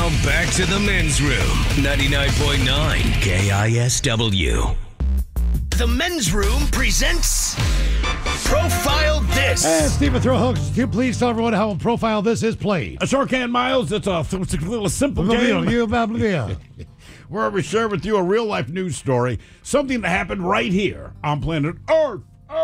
Now back to the men's room. 99.9 KISW. The men's room presents Profile This. And Stephen Throwhooks, can you please tell everyone how Profile This is played? I sure can, Miles. It's a little simple game where we share with you a real-life news story, something that happened right here on planet Earth.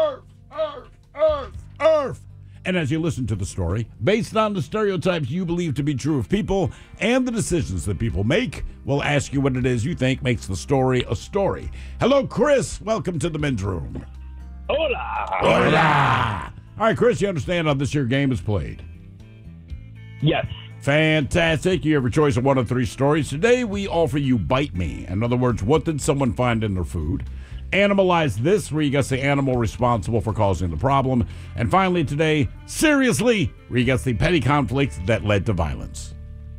And as you listen to the story, based on the stereotypes you believe to be true of people and the decisions that people make, we'll ask you what it is you think makes the story a story. Hello, Chris. Welcome to the men's room. Hola. All right, Chris, you understand how this here game is played? Yes. Fantastic. You have a choice of one of three stories. Today, we offer you Bite Me. In other words, what did someone find in their food? Animalize This, where you guess the animal responsible for causing the problem. And finally today, Seriously, where you guess the petty conflict that led to violence.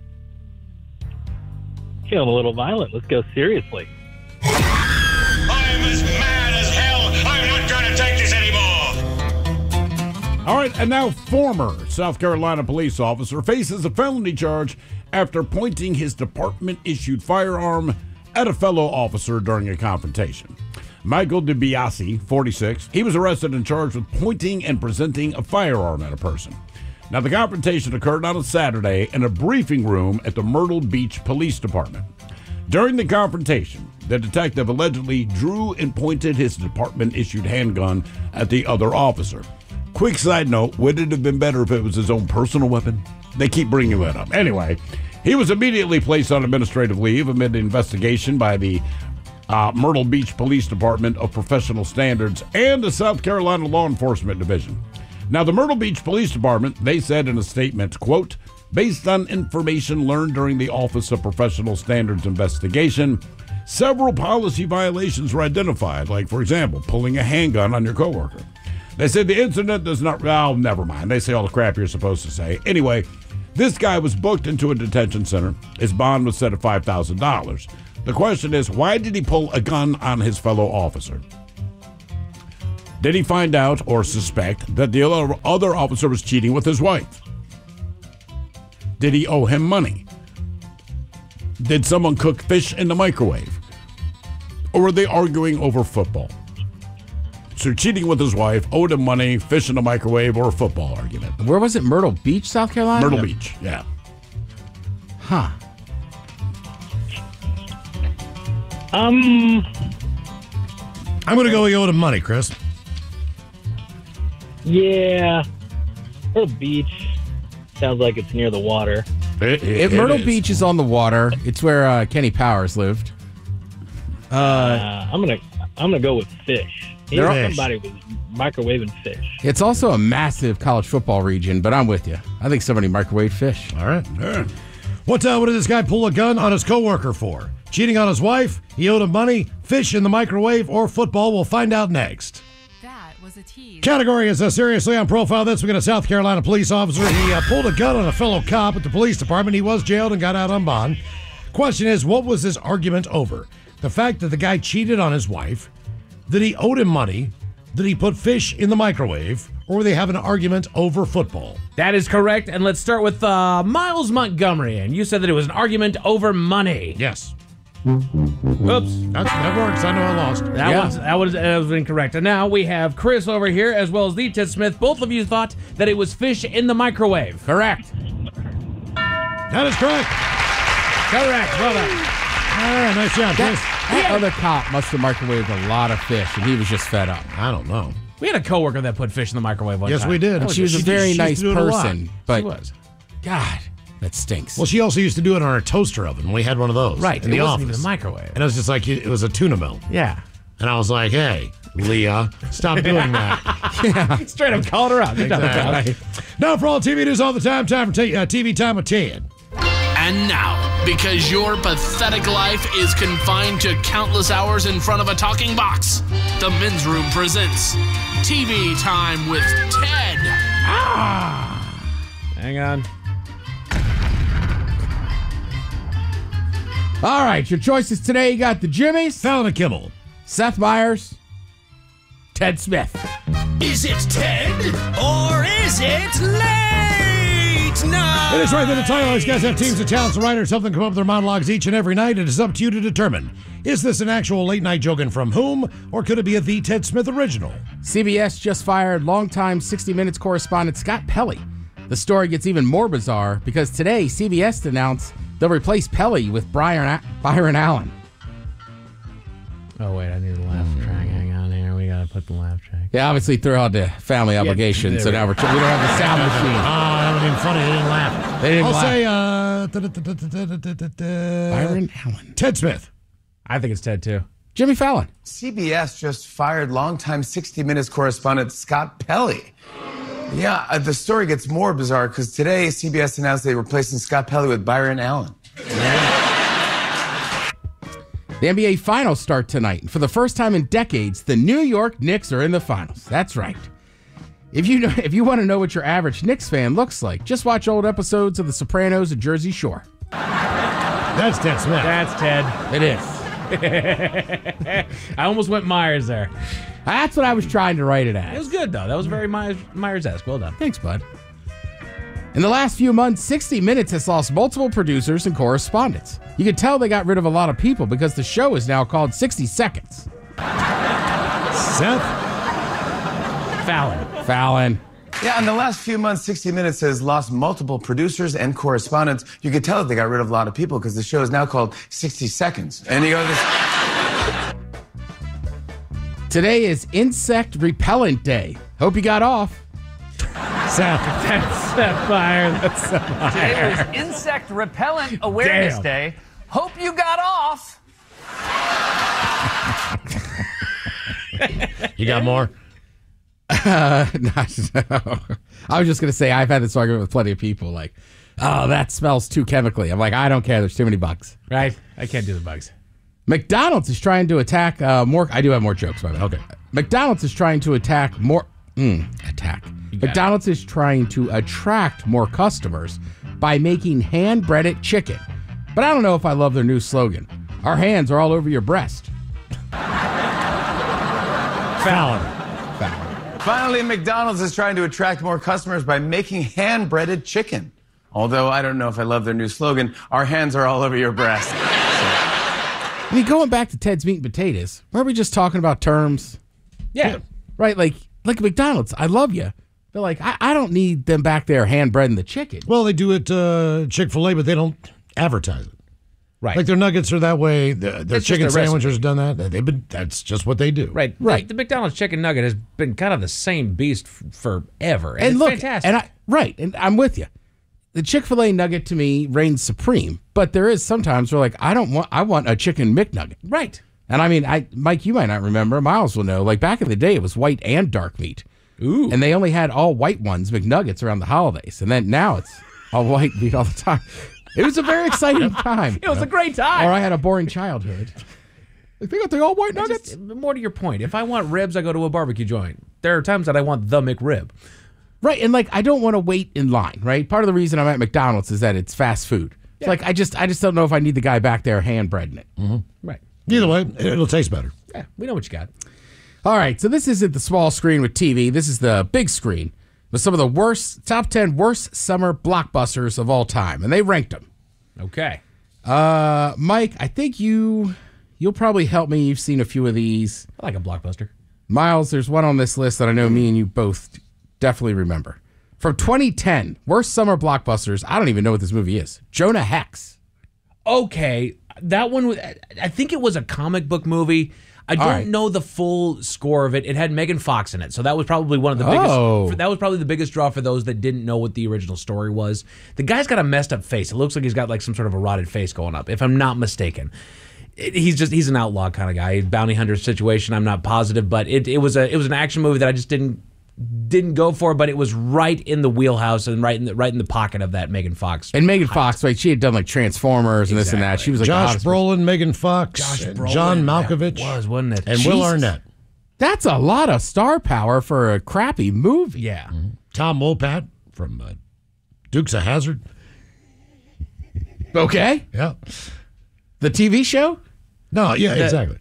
Feeling a little violent. Let's go seriously. I'm as mad as hell. I'm not going to take this anymore. All right, and now former South Carolina police officer faces a felony charge after pointing his department-issued firearm at a fellow officer during a confrontation. Michael DiBiase, 46, he was arrested and charged with pointing and presenting a firearm at a person. Now, the confrontation occurred on a Saturday in a briefing room at the Myrtle Beach Police Department. During the confrontation, the detective allegedly drew and pointed his department-issued handgun at the other officer. Quick side note, would it have been better if it was his own personal weapon? They keep bringing that up. Anyway, he was immediately placed on administrative leave amid the investigation by the Myrtle Beach Police Department of Professional Standards and the South Carolina Law Enforcement Division. Now, the Myrtle Beach Police Department, they said in a statement, quote, based on information learned during the Office of Professional Standards investigation, several policy violations were identified, like, for example, pulling a handgun on your coworker. They said the incident does not, oh, never mind. They say all the crap you're supposed to say. Anyway, this guy was booked into a detention center. His bond was set at $5,000. The question is, why did he pull a gun on his fellow officer? Did he find out or suspect that the other officer was cheating with his wife? Did he owe him money? Did someone cook fish in the microwave? Or were they arguing over football? So cheating with his wife, owed him money, fish in the microwave, or a football argument. Where was it? Myrtle Beach, South Carolina? Myrtle Beach, yeah. Huh. I'm going to go he owed him money, Chris. Yeah. Myrtle Beach sounds like it's near the water. Myrtle Beach is on the water. It's where Kenny Powers lived. I'm gonna go with fish. Somebody was microwaving fish. It's also a massive college football region, but I'm with you. I think somebody microwaved fish. All right. What did this guy pull a gun on his coworker for? Cheating on his wife? He owed him money? Fish in the microwave? Or football? We'll find out next. That was a tease. Category is Seriously on Profile This. We got a South Carolina police officer. He pulled a gun on a fellow cop at the police department. He was jailed and got out on bond. Question is, what was this argument over? The fact that the guy cheated on his wife? That he owed him money? Did he put fish in the microwave? Or were they having an argument over football? That is correct. And let's start with Miles Montgomery. And you said that it was an argument over money. Yes. Oops. That works. I know I lost. That was incorrect. And now we have Chris over here as well as Lee Ted Smith. Both of you thought that it was fish in the microwave. Correct. That is correct. Correct. Well done. All right, nice job, Chris. That other cop must have microwaved a lot of fish, and he was just fed up. I don't know. We had a coworker that put fish in the microwave one time. Yes, we did. And she was a very nice person, but She was. God, that stinks. Well, she also used to do it on her toaster oven. We had one of those. Right. In the it wasn't office. even the microwave. And it was just like, it was a tuna mill. Yeah. And I was like, hey, Leah, stop doing that. Straight up called her out. Exactly. Now, for all TV news all the time for TV Time with Ted. And now, because your pathetic life is confined to countless hours in front of a talking box, the Men's Room presents TV Time with Ted. Hang on. All right, your choices today. You got the Jimmys, Fallon and Kimmel, Seth Meyers, Ted Smith. Is it Ted or is it late? It's now. It is right there to tell you, these guys have teams of talents and writers help them come up with their monologues each and every night. It is up to you to determine, is this an actual late night joke and from whom, or could it be a The Ted Smith original? CBS just fired longtime 60 Minutes correspondent Scott Pelley. The story gets even more bizarre because today CBS announced they'll replace Pelley with Byron Allen. Oh, wait, I need the laugh track. Hang on here. We got to put the laugh track. Yeah, obviously threw out the family obligation, so now we don't have the sound machine. That would have been funny. They didn't laugh. They didn't laugh. Byron Allen. Ted Smith. I think it's Ted, too. Jimmy Fallon. CBS just fired longtime 60 Minutes correspondent Scott Pelley. Yeah, the story gets more bizarre because today CBS announced they're replacing Scott Pelley with Byron Allen. The NBA Finals start tonight, and for the first time in decades, the New York Knicks are in the finals. That's right. If you want to know what your average Knicks fan looks like, just watch old episodes of The Sopranos and Jersey Shore. That's Ted Smith. That's Ted. It is. I almost went Myers there. That's what I was trying to write it It as. was good, though. That was very Myers-esque. Well done. Thanks, bud. In the last few months, 60 Minutes has lost multiple producers and correspondents. You can tell they got rid of a lot of people because the show is now called 60 Seconds. Seth. Fallon. Yeah, in the last few months, 60 Minutes has lost multiple producers and correspondents. You could tell that they got rid of a lot of people because the show is now called 60 Seconds. And you go, Today is Insect Repellent Day. Hope you got off. Seth. That's Seth Myers. That's Seth Myers. Today was Insect Repellent Awareness Day. Hope you got off. You got more? No. I was just going to say, I've had this argument with plenty of people, like, oh, that smells too chemically. I'm like, I don't care. There's too many bugs. Right? I can't do the bugs. McDonald's is trying to attack more. I do have more jokes, by the way. Okay. McDonald's is trying to attack more. McDonald's is trying to attract more customers by making hand-breaded chicken. But I don't know if I love their new slogan. Our hands are all over your breast. Fallon. finally, McDonald's is trying to attract more customers by making hand-breaded chicken. Although I don't know if I love their new slogan, our hands are all over your breast. I mean, going back to Ted's Meat and Potatoes, were we just talking about terms? Yeah. Right, like McDonald's, I love you. But, like, I don't need them back there hand-breading the chicken. Well, they do it Chick-fil-A, but they don't advertise it. Right. Like their nuggets are that way. Their It's chicken just their sandwiches done that. That's just what they do. Right. The McDonald's chicken nugget has been kind of the same beast forever. And it's look, fantastic. and I'm with you. The Chick-fil-A nugget to me reigns supreme, but there is sometimes where, like, I want a chicken McNugget. Right. And I mean, Mike, you might not remember. Miles will know. Like, back in the day, it was white and dark meat. Ooh. And they only had all white ones, McNuggets, around the holidays. And then now it's all white meat all the time. It was a very exciting time. It was a great time. Or I had a boring childhood. Like, they got the all white nuggets. More to your point, if I want ribs, I go to a barbecue joint. There are times that I want the McRib. Right, and like I don't want to wait in line, right? Part of the reason I'm at McDonald's is that it's fast food. It's like I just don't know if I need the guy back there hand breading it. Mm-hmm. Right. Either way, it'll taste better. Yeah, we know what you got. All right, so this isn't the small screen with TV. This is the big screen with some of the top 10 worst summer blockbusters of all time, and they ranked them. Okay. Mike, I think you'll probably help me. You've seen a few of these. I like a blockbuster. Miles, there's one on this list that I know me and you both definitely remember. From 2010, worst summer blockbusters. I don't even know what this movie is. Jonah Hex. Okay, that one, I think it was a comic book movie. I don't know the full score of it. It had Megan Fox in it, so that was probably one of the biggest. That was probably the biggest draw for those that didn't know what the original story was. The guy's got a messed up face. It looks like he's got like some sort of a rotted face going up, if I'm not mistaken. He's an outlaw kind of guy, bounty hunter situation. I'm not positive, but it was an action movie that I just didn't go for, but it was right in the wheelhouse and right in the pocket of that Megan Fox. And Megan Fox, right? She had done like Transformers and this and that. She was like Josh Brolin, Megan Fox, John Malkovich, wasn't it? And Will Arnett. That's a lot of star power for a crappy movie. Yeah. Mm-hmm. Tom Wopat from Dukes of Hazzard. Okay. Yeah. The TV show? No, yeah, exactly.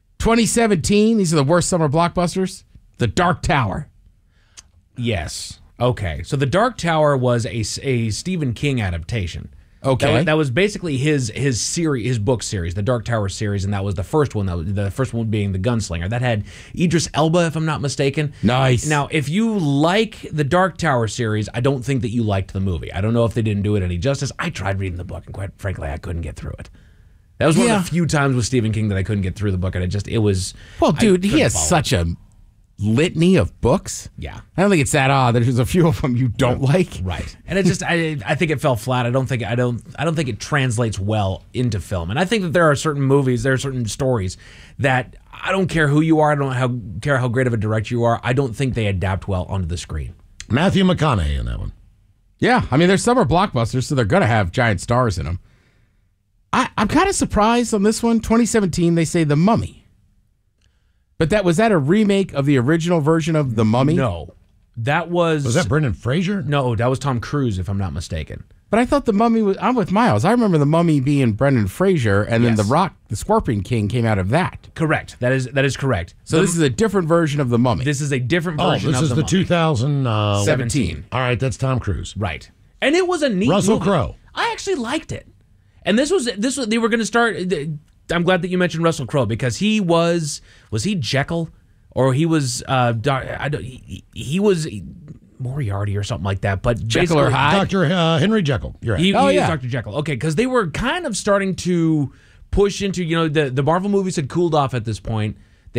2017, these are the worst summer blockbusters. The Dark Tower. Yes. Okay, so The Dark Tower was a Stephen King adaptation. Okay, that was basically his series, his book series, the Dark Tower series, and that was the first one. The first one being The Gunslinger. That had Idris Elba, if I'm not mistaken. Nice. Now, if you like the Dark Tower series, I don't think that you liked the movie. I don't know if they didn't do it any justice. I tried reading the book, and quite frankly, I couldn't get through it. That was one of the few times with Stephen King that I couldn't get through the book, and it was. Well, dude, he has such a litany of books. Yeah, I don't think it's that odd that there's a few of them you don't like. Right, and it just I think it fell flat. I don't think it translates well into film. And I think that there are certain movies, there are certain stories that I don't care who you are, I don't care how great of a director you are. I don't think they adapt well onto the screen. Matthew McConaughey in that one. Yeah, I mean, there's summer blockbusters, so they're gonna have giant stars in them. I'm kind of surprised on this one. 2017, they say The Mummy. But was that a remake of the original version of The Mummy? No. That was... Was that Brendan Fraser? No, that was Tom Cruise, if I'm not mistaken. But I thought The Mummy was... I'm with Miles. I remember The Mummy being Brendan Fraser, and then The Rock, the Scorpion King, came out of that. Correct. That is correct. So this is a different version of The Mummy. This is a different version of The Mummy. This is the 2017. All right, that's Tom Cruise. Right. And it was a neat Russell movie. Crowe. I actually liked it. And this was they were going to start... I'm glad that you mentioned Russell Crowe, because he was he Jekyll? Or he was he was Moriarty or something like that. But Jekyll or Hyde? Dr. Henry Jekyll. You're right. He is Dr. Jekyll. Okay, because they were kind of starting to push into, the Marvel movies had cooled off at this point.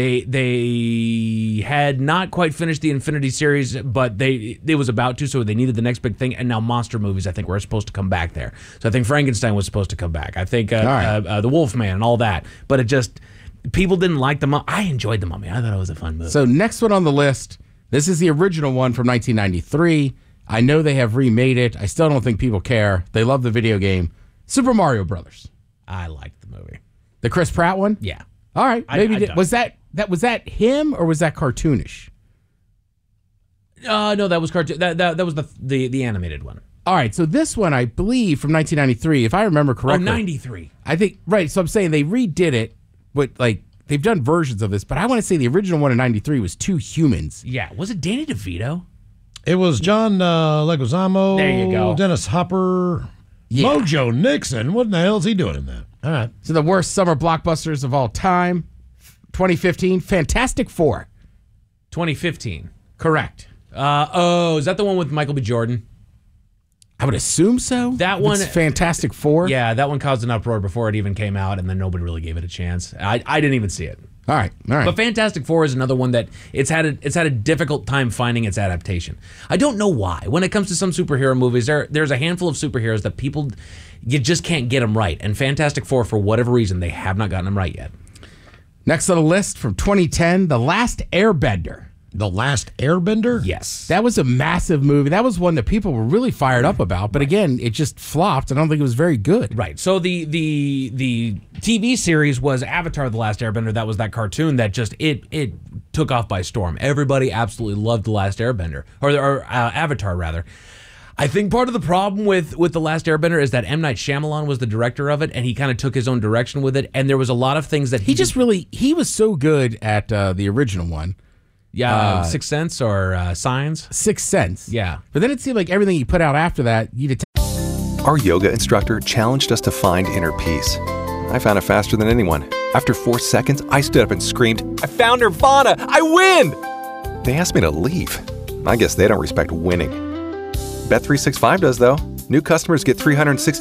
They had not quite finished the Infinity series, but they was about to, so they needed the next big thing. And now monster movies, I think, were supposed to come back there. So I think Frankenstein was supposed to come back. I think the Wolfman and all that. But it just... People didn't like The Mummy. I enjoyed The Mummy. I thought it was a fun movie. So next one on the list, this is the original one from 1993. I know they have remade it. I still don't think people care. They love the video game. Super Mario Brothers. I liked the movie. The Chris Pratt one? Yeah. All right. Maybe was that him or was that cartoonish? No, that was cartoon. That was the animated one. All right, so this one, I believe, from 1993, if I remember correctly. Oh, 93. I think, right, so I'm saying they redid it. But, they've done versions of this, but I want to say the original one in 93 was two humans. Yeah. Was it Danny DeVito? It was John Leguizamo. There you go. Dennis Hopper. Yeah. Mojo Nixon. What in the hell is he doing in that? All right. So the worst summer blockbusters of all time. 2015, Fantastic Four. 2015. Correct. Is that the one with Michael B. Jordan? I would assume so. That one, Fantastic Four. Yeah, that one caused an uproar before it even came out, and then nobody really gave it a chance. I didn't even see it. All right. But Fantastic Four is another one that it's had a difficult time finding its adaptation. I don't know why. When it comes to some superhero movies, there's a handful of superheroes that you just can't get them right. And Fantastic Four, for whatever reason, they have not gotten them right yet. Next on the list from 2010, The Last Airbender. The Last Airbender? Yes. That was a massive movie. That was one that people were really fired up about. But again, it just flopped. I don't think it was very good. Right. So the TV series was Avatar: The Last Airbender. That was that cartoon that just it took off by storm. Everybody absolutely loved The Last Airbender, or Avatar rather. I think part of the problem with The Last Airbender is that M. Night Shyamalan was the director of it, and he kind of took his own direction with it. And there was a lot of things that he was so good at the original one. Yeah, Sixth Sense or Signs? Sixth Sense. Yeah. But then it seemed like everything he put out after that, Our yoga instructor challenged us to find inner peace. I found it faster than anyone. After 4 seconds, I stood up and screamed, "I found Nirvana! I win!" They asked me to leave. I guess they don't respect winning. Bet365 does, though. New customers get $360